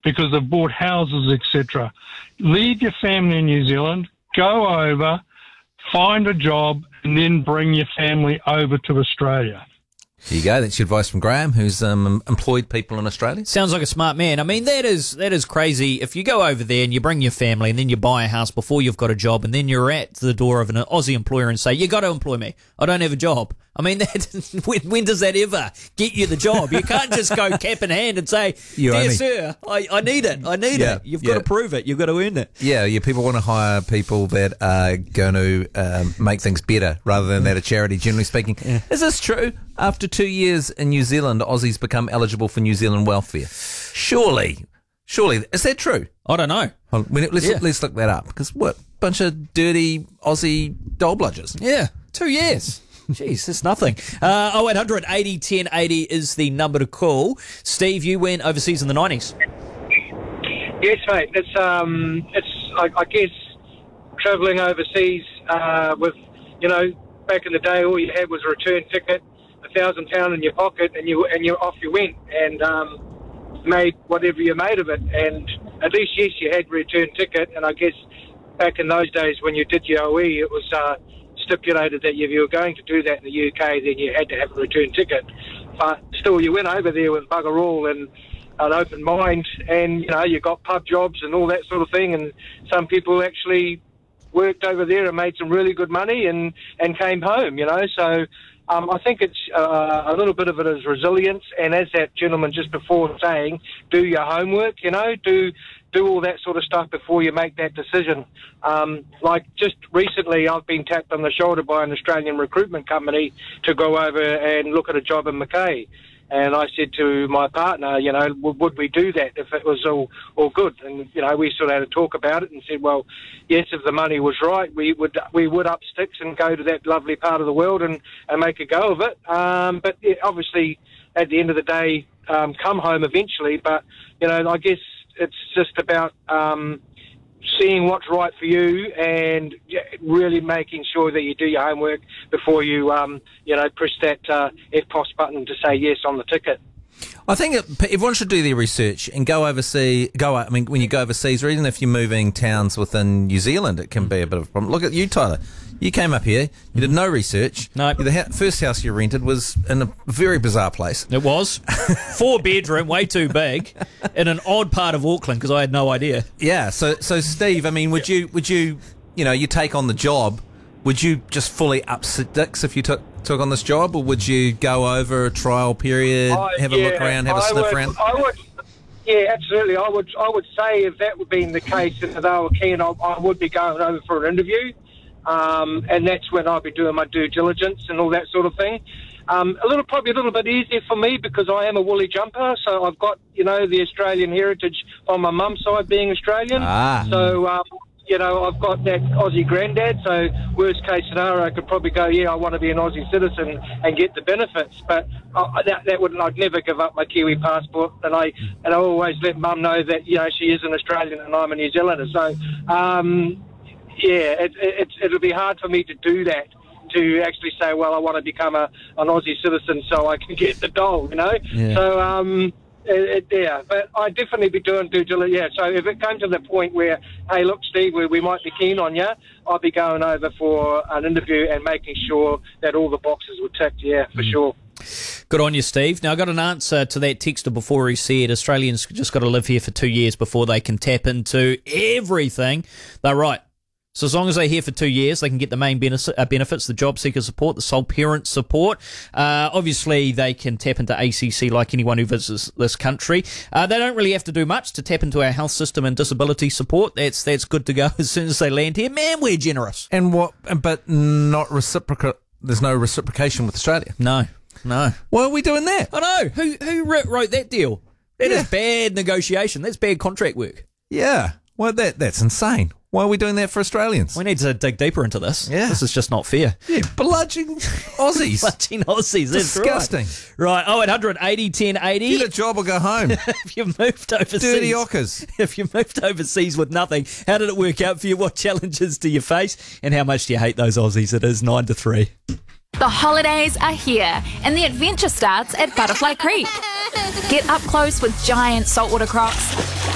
because they've bought houses, etc. Leave your family in New Zealand, go over, find a job, and then bring your family over to Australia. There you go. That's your advice from Graham, who's employed people in Australia. Sounds like a smart man. I mean, that is crazy. If you go over there and you bring your family and then you buy a house before you've got a job and then you're at the door of an Aussie employer and say, you got to employ me. I don't have a job. I mean, when does that ever get you the job? You can't just go cap in hand and say, dear sir, I need it. I need it. You've got to prove it. You've got to earn it. Yeah, people want to hire people that are going to make things better rather than that a charity, generally speaking. Yeah. Is this true? After 2 years in New Zealand, Aussies become eligible for New Zealand welfare. Surely. Is that true? I don't know. Let's look that up. Because what? Bunch of dirty Aussie dole bludgers. Yeah, 2 years. Jeez, that's nothing. 0800 80 1080 is the number to call. Steve, you went overseas in the 90s. Yes, mate. It's I guess travelling overseas with, back in the day, all you had was a return ticket, £1,000 in your pocket, and you off you went, and made whatever you made of it. And at least, yes, you had a return ticket, and I guess back in those days when you did your OE, it was stipulated that if you were going to do that in the UK, then you had to have a return ticket. But still, you went over there with bugger all and an open mind, and you got pub jobs and all that sort of thing. And some people actually worked over there and made some really good money and came home. So I think it's a little bit of it is resilience, and as that gentleman just before saying, do your homework. Do all that sort of stuff before you make that decision. Like just recently, I've been tapped on the shoulder by an Australian recruitment company to go over and look at a job in Mackay. And I said to my partner, would we do that if it was all good? And, we sort of had a talk about it and said, well, yes, if the money was right, we would up sticks and go to that lovely part of the world and make a go of it. But obviously, at the end of the day, come home eventually. But, I guess it's just about seeing what's right for you and really making sure that you do your homework before you, press that FPOS button to say yes on the ticket. I think everyone should do their research and go overseas. When you go overseas, or even if you're moving towns within New Zealand, it can be a bit of a problem. Look at you, Tyler. You came up here, you did no research. No. The first house you rented was in a very bizarre place. It was. 4-bedroom, way too big, in an odd part of Auckland, because I had no idea. Yeah, so Steve, would you you take on the job, would you just fully up sticks if you took on this job, or would you go over a trial period, have a look around, have a sniff around? I would. Yeah, absolutely. I would say if that would be the case, and if they were keen, I would be going over for an interview. And that's when I'll be doing my due diligence and all that sort of thing. Probably a little bit easier for me because I am a woolly jumper, so I've got, the Australian heritage on my mum's side being Australian. So, I've got that Aussie granddad, so worst case scenario, I could probably go, I want to be an Aussie citizen and get the benefits. But I'd never give up my Kiwi passport, and I always let mum know that, she is an Australian and I'm a New Zealander. So, it'll be hard for me to do that, to actually say, well, I want to become an Aussie citizen so I can get the dole, Yeah. So, but I'd definitely be doing due diligence. Yeah, so if it came to the point where, hey, look, Steve, we might be keen on you, I'd be going over for an interview and making sure that all the boxes were ticked, for sure. Good on you, Steve. Now, I got an answer to that texter before he said Australians just got to live here for 2 years before they can tap into everything. They're right. So as long as they're here for 2 years, they can get the main benefits, the job seeker support, the sole parent support. Obviously, they can tap into ACC like anyone who visits this country. They don't really have to do much to tap into our health system and disability support. That's good to go as soon as they land here. Man, we're generous. But not reciprocal. There's no reciprocation with Australia. No. Why are we doing that? I know. Who wrote that deal? That is bad negotiation. That's bad contract work. Yeah. Well, that's insane. Why are we doing that for Australians? We need to dig deeper into this. Yeah. This is just not fair. Yeah, bludgeoning Aussies. Bludgeoning Aussies, that's disgusting. Right, 0800 80 1080. Get a job or go home. If you've moved overseas. Dirty ockers. If you moved overseas with nothing, how did it work out for you? What challenges do you face? And how much do you hate those Aussies? It is 9 to 3. The holidays are here, and the adventure starts at Butterfly Creek. Get up close with giant saltwater crocs,